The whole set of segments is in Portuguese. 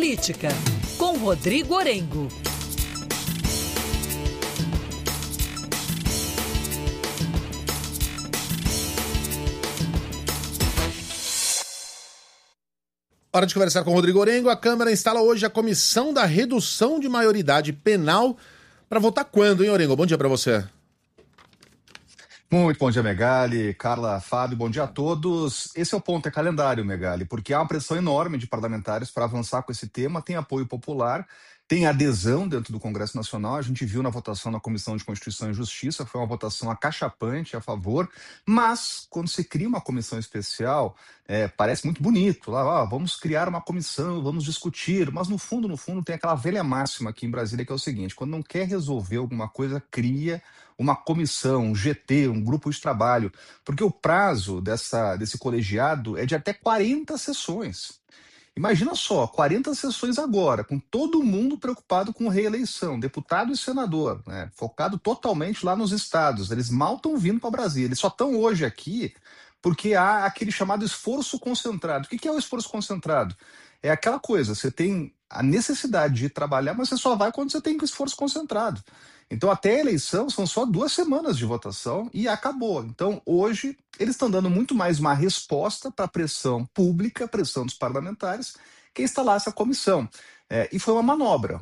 Política, com Rodrigo Orengo. Hora de conversar com o Rodrigo Orengo. A Câmara instala hoje a Comissão da Redução de Maioridade Penal para votar quando, hein, Orengo? Bom dia para você. Muito bom dia, Megali, Carla, Fábio, bom dia a todos. Esse é o ponto, é calendário, Megali, porque há uma pressão enorme de parlamentares para avançar com esse tema, tem apoio popular, tem adesão dentro do Congresso Nacional, a gente viu na votação na Comissão de Constituição e Justiça, foi uma votação acachapante a favor, mas quando se cria uma comissão especial, parece muito bonito, lá, vamos criar uma comissão, vamos discutir, mas no fundo tem aquela velha máxima aqui em Brasília que é o seguinte, quando não quer resolver alguma coisa, cria uma comissão, um GT, um grupo de trabalho, porque o prazo desse colegiado é de até 40 sessões. Imagina só, 40 sessões agora, com todo mundo preocupado com reeleição, deputado e senador, né, focado totalmente lá nos estados. Eles mal estão vindo para Brasília, eles só estão hoje aqui porque há aquele chamado esforço concentrado. O que é o esforço concentrado? É aquela coisa, você tem a necessidade de trabalhar, mas você só vai quando você tem esforço concentrado. Então, até a eleição, são só 2 semanas de votação e acabou. Então, hoje, eles estão dando muito mais uma resposta para a pressão pública, pressão dos parlamentares, que é instalar essa comissão. E foi uma manobra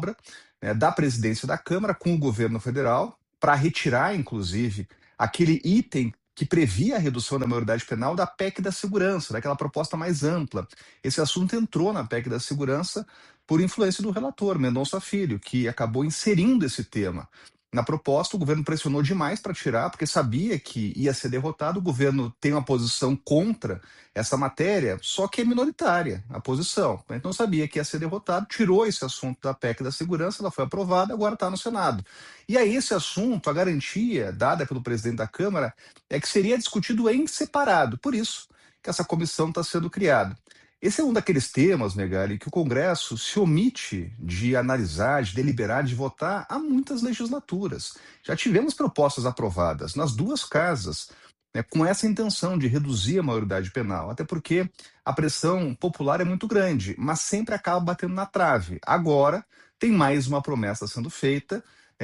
da presidência da Câmara com o governo federal para retirar, inclusive, aquele item que previa a redução da maioridade penal da PEC da segurança, daquela proposta mais ampla. Esse assunto entrou na PEC da segurança por influência do relator, Mendonça Filho, que acabou inserindo esse tema. Na proposta, o governo pressionou demais para tirar, porque sabia que ia ser derrotado. O governo tem uma posição contra essa matéria, só que é minoritária a posição. Então sabia que ia ser derrotado, tirou esse assunto da PEC da segurança, ela foi aprovada, agora está no Senado. E aí esse assunto, a garantia dada pelo presidente da Câmara, é que seria discutido em separado. Por isso que essa comissão está sendo criada. Esse é um daqueles temas, Megali, que o Congresso se omite de analisar, de deliberar, de votar há muitas legislaturas. Já tivemos propostas aprovadas nas 2 casas, né, com essa intenção de reduzir a maioridade penal, até porque a pressão popular é muito grande, mas sempre acaba batendo na trave. Agora tem mais uma promessa sendo feita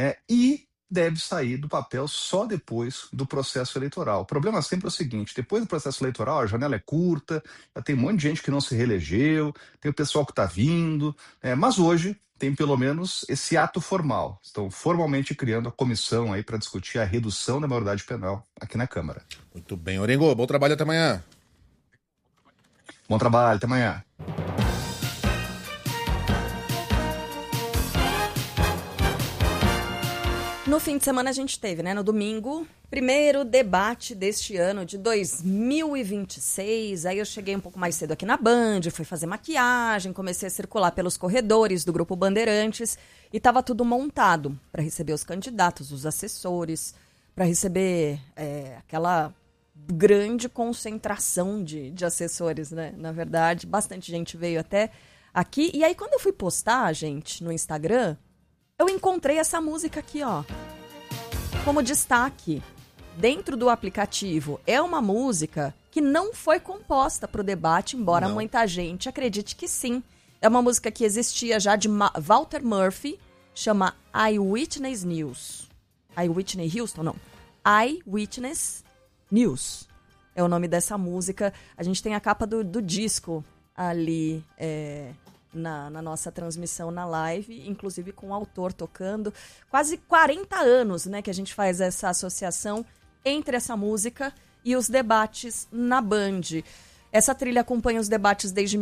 e deve sair do papel só depois do processo eleitoral. O problema sempre é o seguinte, depois do processo eleitoral a janela é curta, já tem um monte de gente que não se reelegeu, tem o pessoal que está vindo, mas hoje tem pelo menos esse ato formal. Estão formalmente criando a comissão aí para discutir a redução da maioridade penal aqui na Câmara. Muito bem, Orengo, bom trabalho, até amanhã. Bom trabalho, até amanhã. No fim de semana a gente teve, né, no domingo, primeiro debate deste ano de 2026. Aí eu cheguei um pouco mais cedo aqui na Band, fui fazer maquiagem, comecei a circular pelos corredores do Grupo Bandeirantes e estava tudo montado para receber os candidatos, os assessores, para receber aquela grande concentração de assessores, né? Na verdade, bastante gente veio até aqui. E aí quando eu fui postar, gente, no Instagram, eu encontrei essa música aqui, ó, como destaque dentro do aplicativo. É uma música que não foi composta para o debate, embora muita gente acredite que sim. É uma música que existia já de Walter Murphy, chama Eyewitness News. Eyewitness Houston, não. Eyewitness News é o nome dessa música. A gente tem a capa do disco ali, na nossa transmissão na live, inclusive com o autor tocando. Quase 40 anos, né, que a gente faz essa associação entre essa música e os debates na Band. Essa trilha acompanha os debates desde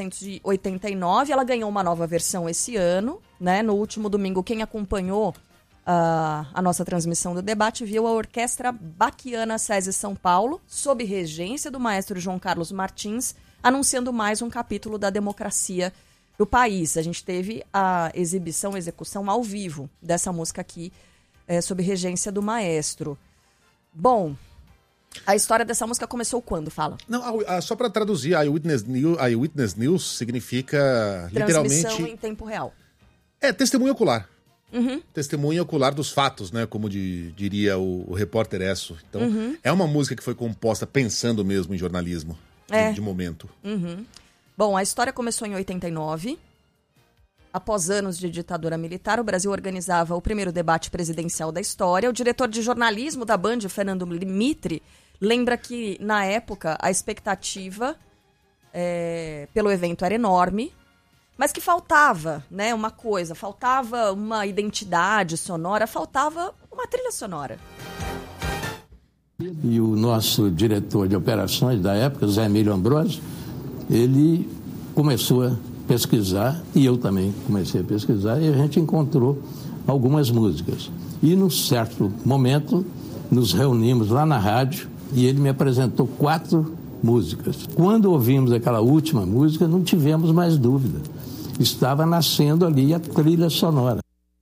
1989, ela ganhou uma nova versão esse ano, né? No último domingo, quem acompanhou a nossa transmissão do debate viu a Orquestra Baquiana SESI São Paulo, sob regência do maestro João Carlos Martins, anunciando mais um capítulo da democracia do país. A gente teve a execução ao vivo dessa música aqui, sob regência do maestro. Bom, a história dessa música começou quando? Fala. Não, só para traduzir, Eyewitness News significa literalmente... Transmissão em tempo real. Testemunha ocular. Uhum. Testemunha ocular dos fatos, né? Como diria o repórter Esso. Então, é uma música que foi composta pensando mesmo em jornalismo de momento. Uhum. Bom, a história começou em 89, Após anos de ditadura militar, o Brasil organizava o primeiro debate presidencial da história. O diretor de jornalismo da Band, Fernando Limitri, lembra que, na época, a expectativa pelo evento era enorme, mas que faltava, né, uma coisa, faltava uma identidade sonora, faltava uma trilha sonora. E o nosso diretor de operações da época, Zé Emílio Ambrosio, ele começou a pesquisar, e eu também comecei a pesquisar, e a gente encontrou algumas músicas. E num certo momento, nos reunimos lá na rádio, e ele me apresentou 4 músicas. Quando ouvimos aquela última música, não tivemos mais dúvida. Estava nascendo ali a trilha sonora.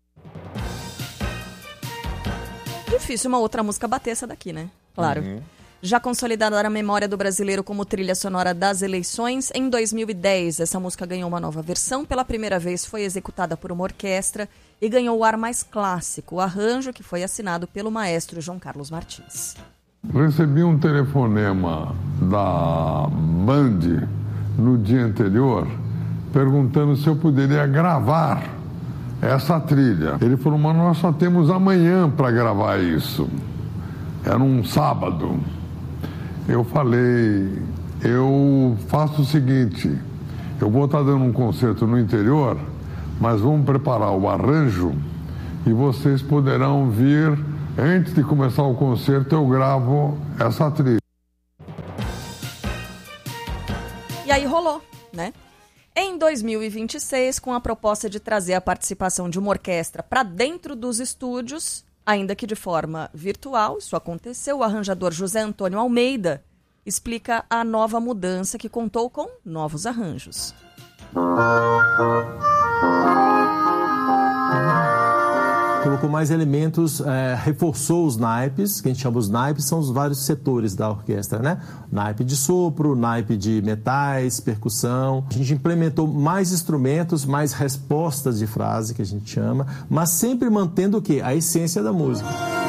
Difícil uma outra música bater essa daqui, né? Claro. Já consolidada na memória do brasileiro como trilha sonora das eleições, em 2010 essa música ganhou uma nova versão. Pela primeira vez foi executada por uma orquestra e ganhou o ar mais clássico, o arranjo que foi assinado pelo maestro João Carlos Martins. Recebi um telefonema da Band no dia anterior perguntando se eu poderia gravar essa trilha. Ele falou, mas nós só temos amanhã para gravar isso. Era um sábado. Eu falei, eu faço o seguinte, eu vou estar dando um concerto no interior, mas vamos preparar o arranjo e vocês poderão vir, antes de começar o concerto, eu gravo essa trilha. E aí rolou, né? Em 2026, com a proposta de trazer a participação de uma orquestra para dentro dos estúdios, ainda que de forma virtual, isso aconteceu, o arranjador José Antônio Almeida explica a nova mudança que contou com novos arranjos. Colocou mais elementos, reforçou os naipes, que a gente chama os naipes, são os vários setores da orquestra, né? Naipe de sopro, naipe de metais, percussão. A gente implementou mais instrumentos, mais respostas de frase, que a gente chama, mas sempre mantendo o quê? A essência da música.